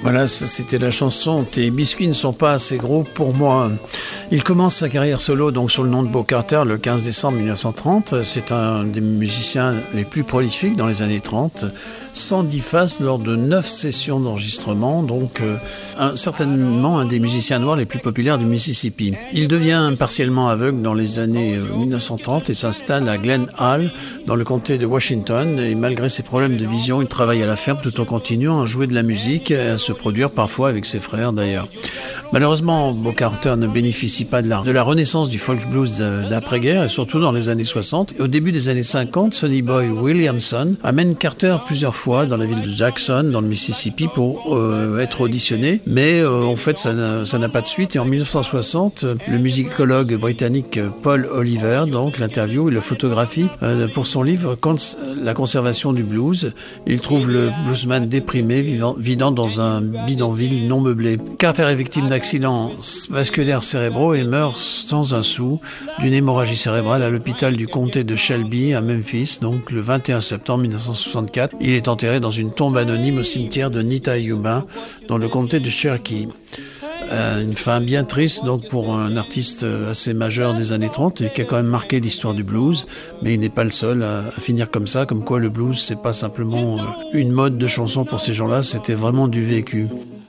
Voilà, ça c'était la chanson « Tes biscuits ne sont pas assez gros pour moi ». Il commence sa carrière solo donc sur le nom de Beau Carter le 15 décembre 1930. C'est un des musiciens les plus prolifiques dans les années 30. 110 faces lors de 9 sessions d'enregistrement, donc certainement un des musiciens noirs les plus populaires du Mississippi. Il devient partiellement aveugle dans les années 1930 et s'installe à Glen Hall, dans le comté de Washington. Et malgré ses problèmes de vision, il travaille à la ferme tout en continuant à jouer de la musique et à se produire parfois avec ses frères d'ailleurs. Malheureusement, Beau Carter ne bénéficie pas de la renaissance du folk blues d'après-guerre, et surtout dans les années 60. Et au début des années 50, Sonny Boy Williamson amène Carter plusieurs fois dans la ville de Jackson, dans le Mississippi, pour être auditionné. Mais en fait, ça n'a pas de suite. Et en 1960, le musicologue britannique Paul Oliver donc l'interview et le photographie pour son livre La conservation du blues. Il trouve le bluesman déprimé, vivant dans un bidonville non meublé. Carter est victime d'accidents vasculaires cérébraux et meurt sans un sou d'une hémorragie cérébrale à l'hôpital du comté de Shelby à Memphis, donc le 21 septembre 1964. Il est enterré dans une tombe anonyme au cimetière de Nita-Yuma, dans le comté de Cherokee. Une fin bien triste donc pour un artiste assez majeur des années 30 et qui a quand même marqué l'histoire du blues, mais il n'est pas le seul à finir comme ça, comme quoi le blues c'est pas simplement une mode de chanson pour ces gens-là, c'était vraiment du vécu.